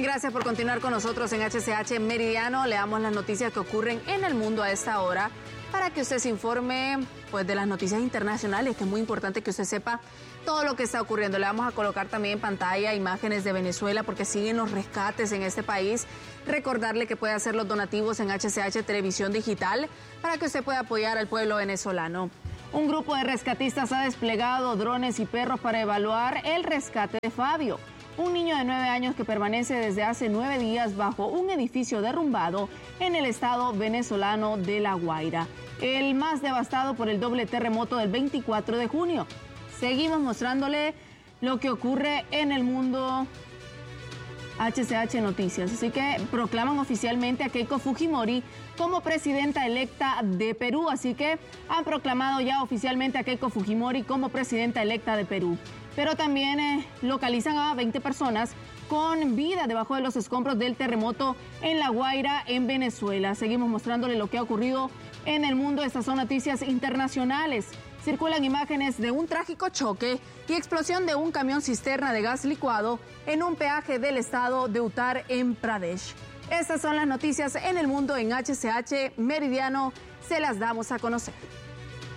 Gracias por continuar con nosotros en HCH Meridiano. Le damos las noticias que ocurren en el mundo a esta hora para que usted se informe pues, de las noticias internacionales, que es muy importante que usted sepa todo lo que está ocurriendo. Le vamos a colocar también en pantalla imágenes de Venezuela porque siguen los rescates en este país. Recordarle que puede hacer los donativos en HCH Televisión Digital para que usted pueda apoyar al pueblo venezolano. Un grupo de rescatistas ha desplegado drones y perros para evaluar el rescate de Fabio, un niño de 9 años que permanece desde hace 9 días bajo un edificio derrumbado en el estado venezolano de La Guaira, el más devastado por el doble terremoto del 24 de junio. Seguimos mostrándole lo que ocurre en el mundo. HCH Noticias. Así que proclaman oficialmente a Keiko Fujimori como presidenta electa de Perú. Así que han proclamado ya oficialmente a Keiko Fujimori como presidenta electa de Perú. Pero también localizan a 20 personas con vida debajo de los escombros del terremoto en La Guaira, en Venezuela. Seguimos mostrándole lo que ha ocurrido en el mundo. Estas son noticias internacionales. Circulan imágenes de un trágico choque y explosión de un camión cisterna de gas licuado en un peaje del estado de Uttar en Pradesh. Estas son las noticias en el mundo en HCH Meridiano. Se las damos a conocer.